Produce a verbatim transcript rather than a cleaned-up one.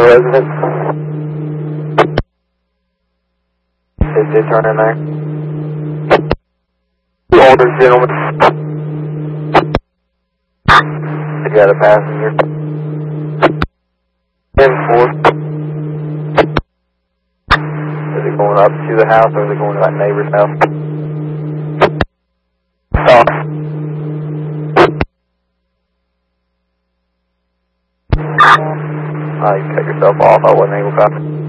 resident. They did turn in there. Older gentleman. They got a passenger. ten four. Is it going up to the house or is it going to that neighbor's house? Stop. Uh, you cut yourself off. I wasn't able to copy.